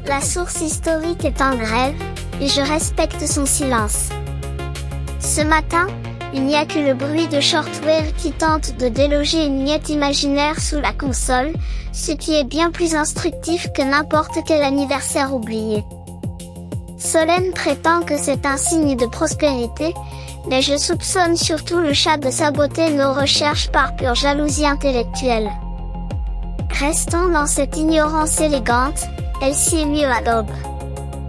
La source historique est en grève, et je respecte son silence. Ce matin, il n'y a que le bruit de Shortwave qui tente de déloger une miette imaginaire sous la console, ce qui est bien plus instructif que n'importe quel anniversaire oublié. Solène prétend que c'est un signe de prospérité, mais je soupçonne surtout le chat de saboter nos recherches par pure jalousie intellectuelle. Restons dans cette ignorance élégante, elle s'y est mieux à l'aube.